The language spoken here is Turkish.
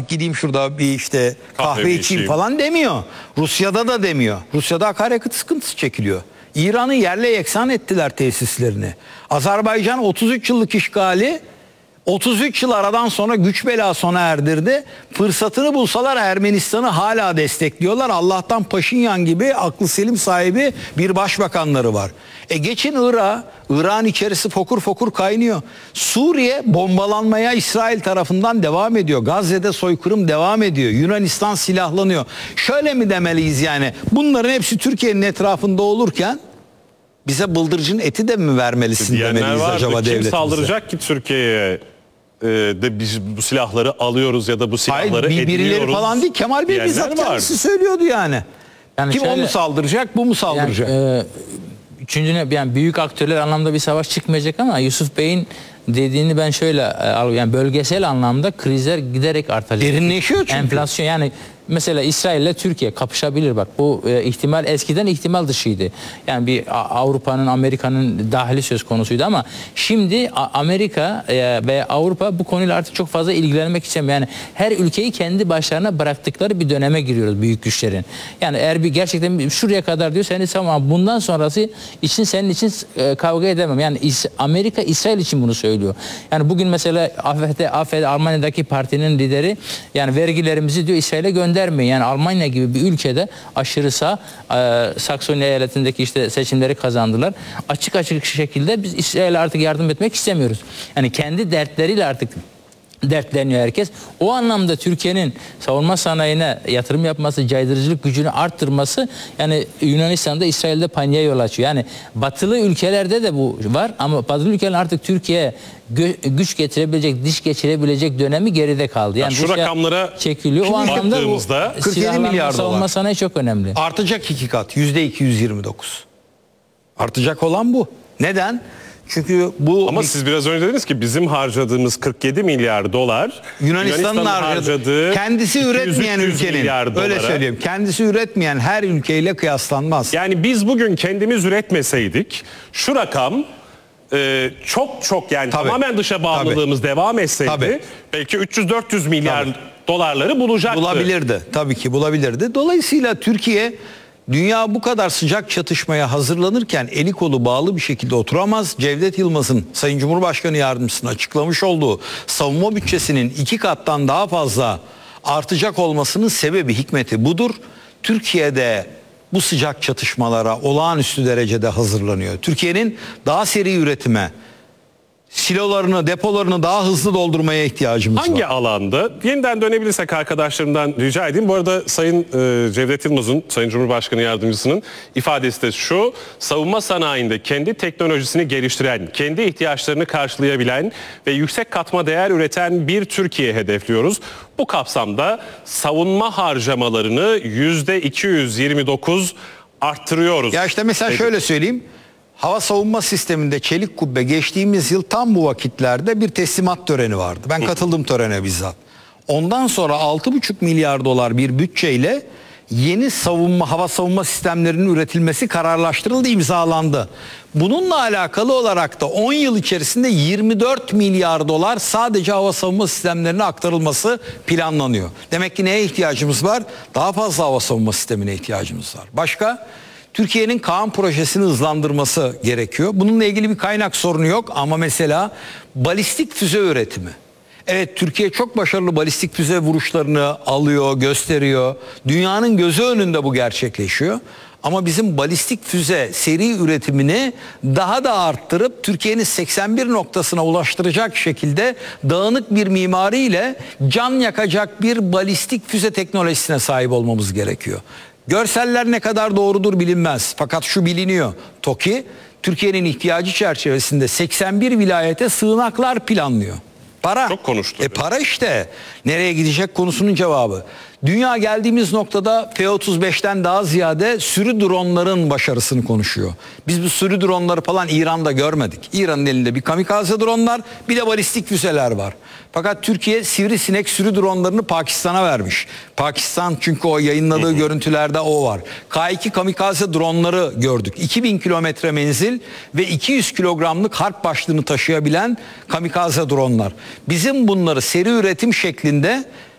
gideyim şurada bir işte kahve içeyim falan demiyor. Rusya'da da demiyor. Rusya'da akaryakıt sıkıntısı çekiliyor. İran'ı yerle yeksan ettiler tesislerini. Azerbaycan 33 yıllık işgali 33 yıl aradan sonra güç bela sona erdirdi. Fırsatını bulsalar Ermenistan'ı hala destekliyorlar. Allah'tan Paşinyan gibi aklı selim sahibi bir başbakanları var. Geçin Irak'a. Irak'ın içerisi fokur fokur kaynıyor. Suriye bombalanmaya İsrail tarafından devam ediyor. Gazze'de soykırım devam ediyor. Yunanistan silahlanıyor. Şöyle mi demeliyiz yani? Bunların hepsi Türkiye'nin etrafında olurken bize bıldırcın eti de mi vermelisin demeliyiz acaba devletimize? Kim saldıracak ki Türkiye'ye de biz bu silahları alıyoruz ya da bu silahları ediniyoruz? Birileri falan değil. Kemal Bey bizzat kendisi söylüyordu yani. Kim şöyle, o mu saldıracak, bu mu saldıracak? Üçüncü yani büyük aktörler anlamda bir savaş çıkmayacak ama Yusuf Bey'in dediğini ben şöyle yani bölgesel anlamda krizler giderek artacak. Derinleşiyor çünkü. Enflasyon yani mesela İsrail ile Türkiye kapışabilir bak bu ihtimal eskiden ihtimal dışıydı. Yani bir Avrupa'nın Amerika'nın dahili söz konusuydu ama şimdi Amerika ve Avrupa bu konuyla artık çok fazla ilgilenmek istemiyor. Yani her ülkeyi kendi başlarına bıraktıkları bir döneme giriyoruz büyük güçlerin. Yani eğer bir gerçekten şuraya kadar diyor seni tamam bundan sonrası için senin için kavga edemem. Yani Amerika İsrail için bunu söylüyor. Yani bugün mesela AfD Almanya'daki partinin lideri yani vergilerimizi diyor İsrail'e göndermeyin. Yani Almanya gibi bir ülkede aşırı sağ Saksoni eyaletindeki işte seçimleri kazandılar. Açık şekilde biz İsrail'e artık yardım etmek istemiyoruz. Yani kendi dertleriyle artık dertleniyor herkes. O anlamda Türkiye'nin savunma sanayine yatırım yapması, caydırıcılık gücünü arttırması yani Yunanistan'da İsrail'de paniğe yol açıyor. Yani batılı ülkelerde de bu var ama batılı ülkeler artık Türkiye'ye güç getirebilecek, diş geçirebilecek dönemi geride kaldı. Yani şu rakamlara çekiliyor. O anlamda bu 47 milyar savunma dolar. sanayi çok önemli. Artacak 2 kat. %229. Artacak olan bu. Neden? Çünkü bu... Ama siz biraz önce dediniz ki bizim harcadığımız 47 milyar dolar Yunanistan'ın harcadığı kendisi üretmeyen ülkenin, öyle söyleyeyim, kendisi üretmeyen her ülkeyle kıyaslanmaz. Yani biz bugün kendimiz üretmeseydik şu rakam çok yani tamamen dışa bağımlılığımız devam etseydi belki 300-400 milyar dolarları bulacaktı. Bulabilirdi. Tabii ki bulabilirdi. Dolayısıyla Türkiye dünya bu kadar sıcak çatışmaya hazırlanırken eli kolu bağlı bir şekilde oturamaz. Cevdet Yılmaz'ın Sayın Cumhurbaşkanı Yardımcısının açıklamış olduğu savunma bütçesinin 2 kattan daha fazla artacak olmasının sebebi, hikmeti budur. Türkiye'de bu sıcak çatışmalara olağanüstü derecede hazırlanıyor. Türkiye'nin daha seri üretime, silolarını, depolarını daha hızlı doldurmaya ihtiyacımız var. Hangi alanda? Yeniden dönebilirsek arkadaşlarımdan rica edeyim. Bu arada Sayın Cevdet Yılmaz'ın, Sayın Cumhurbaşkanı Yardımcısının ifadesi de şu: savunma sanayinde kendi teknolojisini geliştiren, kendi ihtiyaçlarını karşılayabilen ve yüksek katma değer üreten bir Türkiye hedefliyoruz. Bu kapsamda savunma harcamalarını %229 arttırıyoruz. Ya işte mesela şöyle söyleyeyim. Hava savunma sisteminde Çelik Kubbe geçtiğimiz yıl tam bu vakitlerde bir teslimat töreni vardı. Ben katıldım törene bizzat. Ondan sonra 6,5 milyar dolar bir bütçeyle yeni hava savunma sistemlerinin üretilmesi kararlaştırıldı, imzalandı. Bununla alakalı olarak da 10 yıl içerisinde 24 milyar dolar sadece hava savunma sistemlerine aktarılması planlanıyor. Demek ki neye ihtiyacımız var? Daha fazla hava savunma sistemine ihtiyacımız var. Başka? Türkiye'nin Kaan projesini hızlandırması gerekiyor. Bununla ilgili bir kaynak sorunu yok ama mesela balistik füze üretimi. Evet, Türkiye çok başarılı balistik füze vuruşlarını alıyor, gösteriyor. Dünyanın gözü önünde bu gerçekleşiyor. Ama bizim balistik füze seri üretimini daha da arttırıp Türkiye'nin 81 noktasına ulaştıracak şekilde dağınık bir mimariyle can yakacak bir balistik füze teknolojisine sahip olmamız gerekiyor. Görseller ne kadar doğrudur bilinmez. Fakat şu biliniyor. TOKİ Türkiye'nin ihtiyacı çerçevesinde 81 vilayete sığınaklar planlıyor. Para. Çok konuştuk. Para işte. Nereye gidecek konusunun cevabı. Dünya geldiğimiz noktada F-35'ten daha ziyade sürü dronların başarısını konuşuyor. Biz bu sürü dronları falan İran'da görmedik. İran'ın elinde bir kamikaze dronlar, bir de balistik füzeler var. Fakat Türkiye sivrisinek sürü dronlarını Pakistan'a vermiş. Pakistan çünkü o yayınladığı görüntülerde o var. K2 kamikaze dronları gördük. 2000 kilometre menzil ve 200 kilogramlık harp başlığını taşıyabilen kamikaze dronlar. Bizim bunları seri üretim şeklinde